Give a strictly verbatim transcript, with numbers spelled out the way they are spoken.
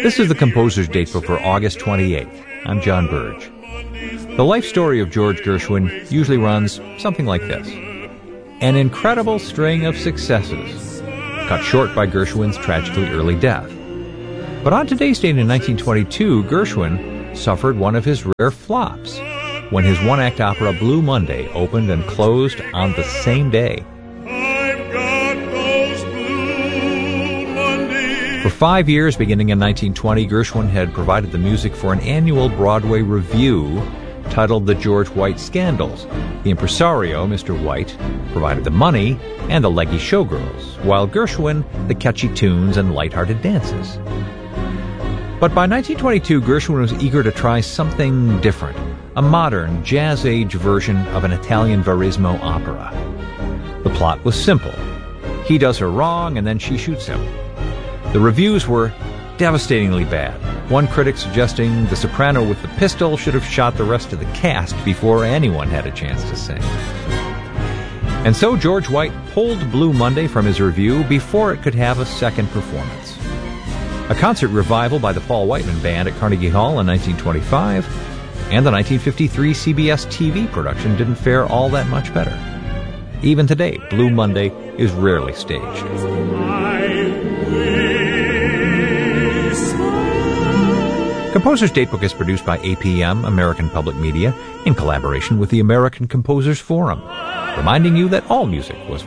This is the Composer's Datebook for August twenty-eighth. I'm John Burge. The life story of George Gershwin usually runs something like this. An incredible string of successes, cut short by Gershwin's tragically early death. But on today's date in nineteen twenty-two, Gershwin suffered one of his rare flops when his one-act opera Blue Monday opened and closed on the same day. For five years, beginning in nineteen twenty, Gershwin had provided the music for an annual Broadway revue titled The George White Scandals. The impresario, Mister White, provided the money and the leggy showgirls, while Gershwin the catchy tunes and lighthearted dances. But by nineteen twenty-two, Gershwin was eager to try something different, a modern, jazz-age version of an Italian Verismo opera. The plot was simple. He does her wrong, and then she shoots him. The reviews were devastatingly bad, one critic suggesting the soprano with the pistol should have shot the rest of the cast before anyone had a chance to sing. And so George White pulled Blue Monday from his revue before it could have a second performance. A concert revival by the Paul Whiteman Band at Carnegie Hall in nineteen twenty-five, and the nineteen fifty-three C B S T V production didn't fare all that much better. Even today, Blue Monday is rarely staged. Composer's Datebook is produced by A P M, American Public Media, in collaboration with the American Composers Forum, reminding you that all music was